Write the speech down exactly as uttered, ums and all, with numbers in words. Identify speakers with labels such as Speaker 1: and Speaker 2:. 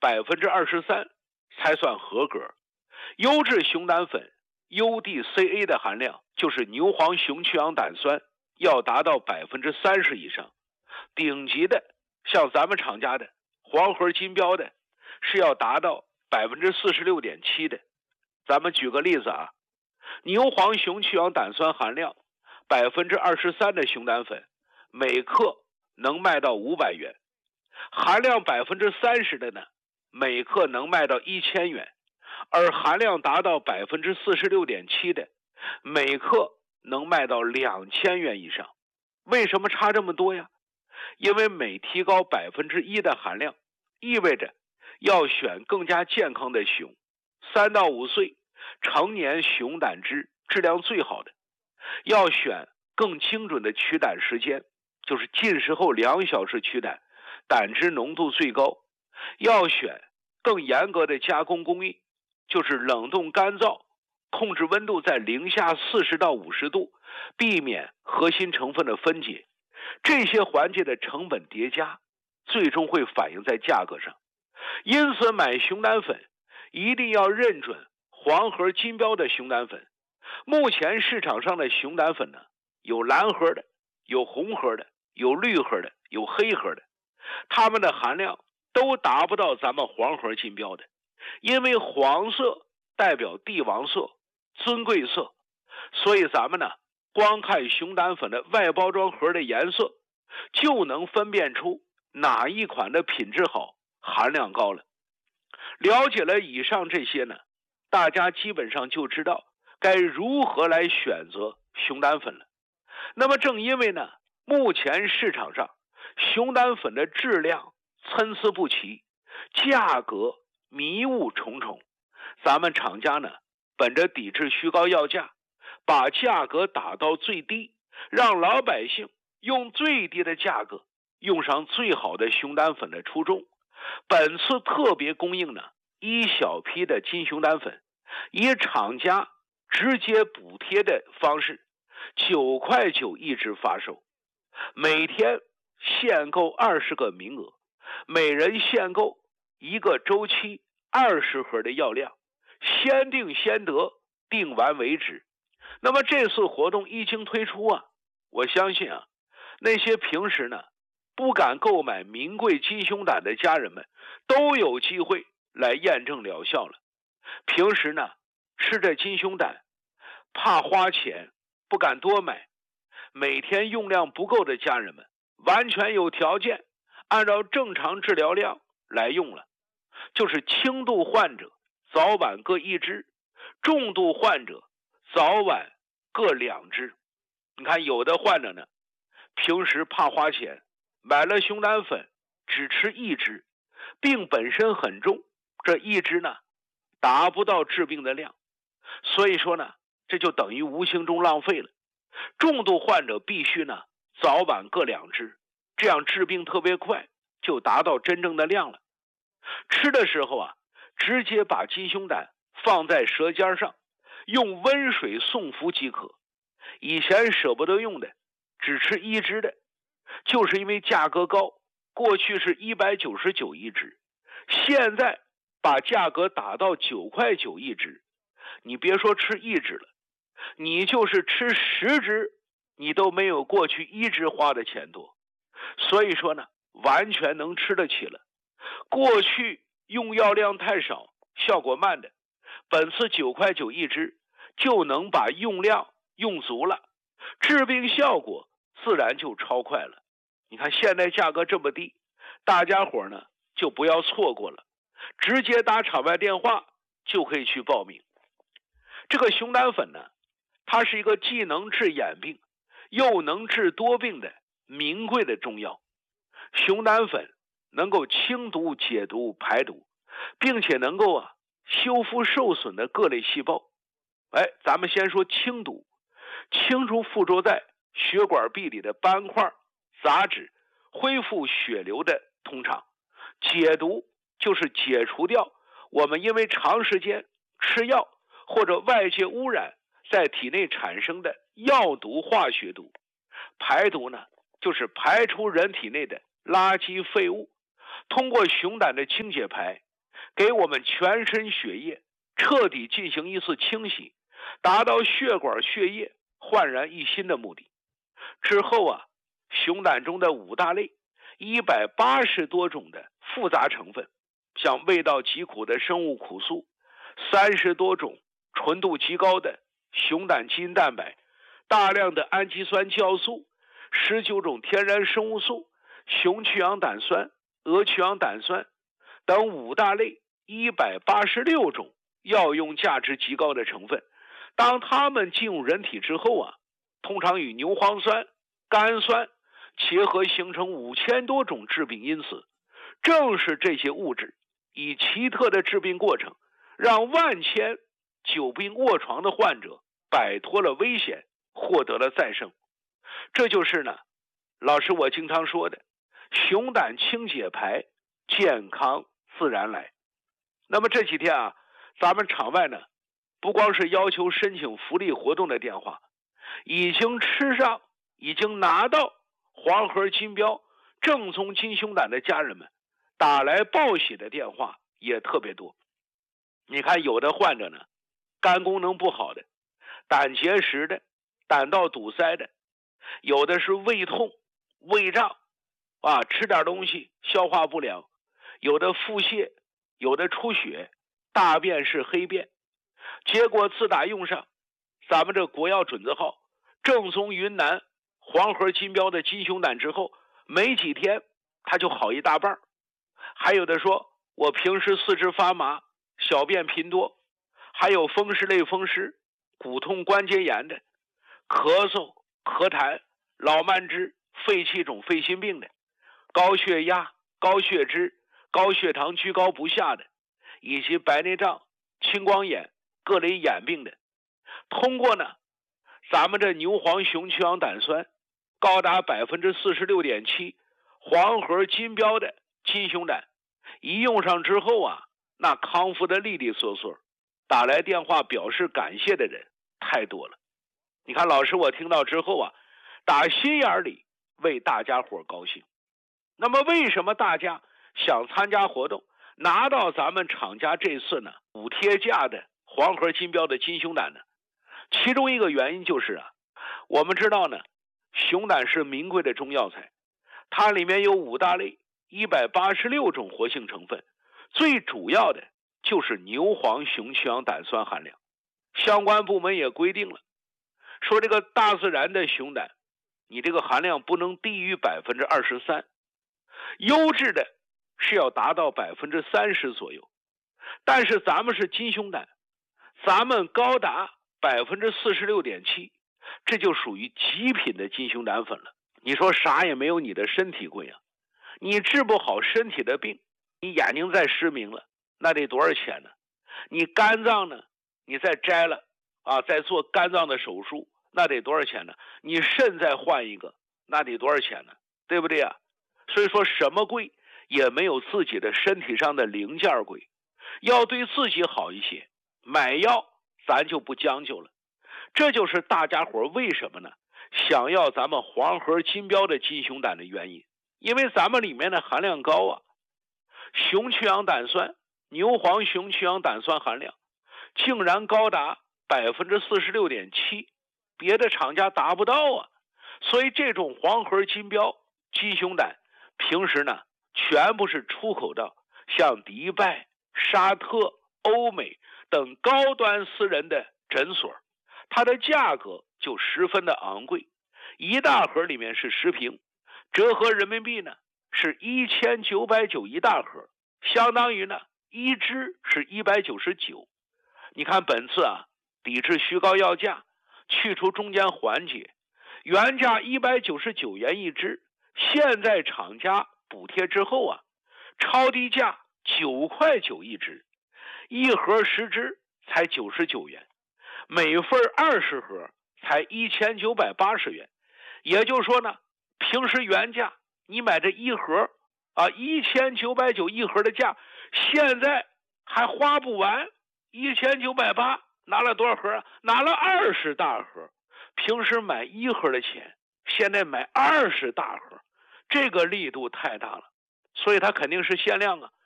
Speaker 1: 百分之二十三才算合格。优质熊胆粉 U D C A 的含量，就是牛黄熊去氧胆酸，要达到百分之三十以上。顶级的像咱们厂家的黄河金标的，是要达到百分之四十六点七的。咱们举个例子啊，牛黄熊去氧胆酸含量百分之二十三的熊胆粉，每克能卖到五百元；含量百分之三十的呢，每克能卖到一千元；而含量达到百分之四十六点七的，每克能卖到两千元以上。为什么差这么多呀？因为每提高百分之一的含量，意味着要选更加健康的熊，三到五岁成年熊胆汁质量最好的，要选更精准的取胆时间，就是进食后两小时取胆，胆汁浓度最高；要选更严格的加工工艺，就是冷冻干燥，控制温度在零下四十到五十度，避免核心成分的分解。这些环节的成本叠加，最终会反映在价格上。因此买熊胆粉一定要认准黄盒金标的熊胆粉。目前市场上的熊胆粉呢，有蓝盒的，有红盒的，有绿盒的，有黑盒的，它们的含量都达不到咱们黄盒金标的。因为黄色代表帝王色、尊贵色，所以咱们呢，光看熊胆粉的外包装盒的颜色，就能分辨出哪一款的品质好、含量高了。了解了以上这些呢，大家基本上就知道该如何来选择熊胆粉了。那么正因为呢，目前市场上熊胆粉的质量参差不齐，价格迷雾重重，咱们厂家呢，本着抵制虚高要价，把价格打到最低，让老百姓用最低的价格用上最好的熊胆粉的初衷。本次特别供应呢一小批的金熊胆粉，以厂家直接补贴的方式，九块九一支发售，每天限购二十个名额，每人限购一个周期二十盒的药量，先定先得，定完为止。那么这次活动一经推出啊，我相信啊，那些平时呢不敢购买名贵金熊胆的家人们，都有机会来验证疗效了。平时呢吃着金熊胆怕花钱不敢多买，每天用量不够的家人们，完全有条件按照正常治疗量来用了。就是轻度患者早晚各一支，重度患者早晚各两支。你看有的患者呢，平时怕花钱，买了熊胆粉只吃一支，病本身很重，这一支呢达不到治病的量，所以说呢这就等于无形中浪费了。重度患者必须呢早晚各两支，这样治病特别快，就达到真正的量了。吃的时候啊，直接把金熊胆放在舌尖上，用温水送服即可。以前舍不得用的，只吃一支的，就是因为价格高，过去是一百九十九一支，现在把价格打到九块九一支，你别说吃一支了，你就是吃十支，你都没有过去一支花的钱多。所以说呢，完全能吃得起了。过去用药量太少，效果慢的，本次九块九一支就能把用量用足了，治病效果自然就超快了。你看现在价格这么低，大家伙呢就不要错过了，直接打场外电话就可以去报名。这个熊胆粉呢，它是一个既能治眼病又能治多病的名贵的中药。熊胆粉能够清毒解毒排毒，并且能够啊修复受损的各类细胞。哎，咱们先说清毒，清除附着在血管壁里的斑块、杂质，恢复血流的通畅。解毒就是解除掉我们因为长时间吃药或者外界污染在体内产生的药毒化学毒。排毒呢，就是排出人体内的垃圾废物，通过熊胆的清解排， 给我们全身血液彻底进行一次清洗，达到血管血液焕然一新的目的。之后啊，熊胆中的五大类一百八十多种的复杂成分，像味道极苦的生物苦素，三十多种纯度极高的熊胆基因蛋白，大量的氨基酸酵素，十九种天然生物素，熊去氧胆酸、鹅去氧胆酸等五大类一百八十六种药用价值极高的成分，当它们进入人体之后啊，通常与牛磺酸、甘酸结合形成五千多种致病因子。正是这些物质以奇特的致病过程，让万千久病卧床的患者摆脱了危险，获得了再生。这就是呢，老师我经常说的，熊胆清解牌，健康自然来。那么这几天啊，咱们场外呢，不光是要求申请福利活动的电话，已经吃上、已经拿到黄河金标正宗金熊胆的家人们打来报喜的电话也特别多。你看有的患者呢，肝功能不好的，胆结石的，胆道堵塞的，有的是胃痛、胃胀啊，吃点东西消化不良，有的腹泻，有的出血，大便是黑便。结果自打用上咱们这国药准字号正宗云南黄河金标的金熊胆之后，没几天他就好一大半。还有的说我平时四肢发麻，小便频多，还有风湿类风湿、骨痛关节炎的，咳嗽、咳痰、老慢支、肺气肿、肺心病的，高血压、高血脂、高血糖居高不下的，以及白内障、青光眼、各类眼病的，通过呢咱们这牛磺熊去氧胆酸高达 百分之四十六点七 黄河金标的金熊胆，一用上之后啊，那康复的利利索索，打来电话表示感谢的人太多了。你看老师我听到之后啊，打心眼里为大家伙高兴。那么为什么大家想参加活动，拿到咱们厂家这次呢补贴价的黄河金标的金熊胆呢？其中一个原因就是啊，我们知道呢，熊胆是名贵的中药材，它里面有五大类一百八十六种活性成分，最主要的就是牛磺熊去氧胆酸含量。相关部门也规定了，说这个大自然的熊胆，你这个含量不能低于 百分之二十三， 优质的是要达到 百分之三十 左右。但是咱们是金熊胆，咱们高达 百分之四十六点七， 这就属于极品的金熊胆粉了。你说啥也没有你的身体贵啊，你治不好身体的病，你眼睛再失明了，那得多少钱呢？你肝脏呢，你再摘了啊，再做肝脏的手术，那得多少钱呢？你肾再换一个，那得多少钱呢？对不对啊？所以说什么贵也没有自己的身体上的零件贵，要对自己好一些，买药咱就不将就了。这就是大家伙为什么呢想要咱们黄河金标的金熊胆的原因，因为咱们里面的含量高啊，熊去氧胆酸、牛磺熊去氧胆酸含量竟然高达 百分之四十六点七， 别的厂家达不到啊。所以这种黄河金标金熊胆平时呢全部是出口到像迪拜、沙特、欧美等高端私人的诊所，它的价格就十分的昂贵，一大盒里面是十瓶，折合人民币呢是一千九百九一大盒，相当于呢一支是一百九十九。你看本次啊，抵制虚高药价，去除中间环节，原价一百九十九元一支，现在厂家补贴之后啊，超低价九块九一支，一盒十支才九十九元，每份二十盒才一千九百八十元。也就是说呢，平时原价你买这一盒啊一千九百九一盒的价，现在还花不完，一千九百八拿了多少盒啊？拿了二十大盒。平时买一盒的钱，现在买二十大盒，这个力度太大了，所以它肯定是限量啊。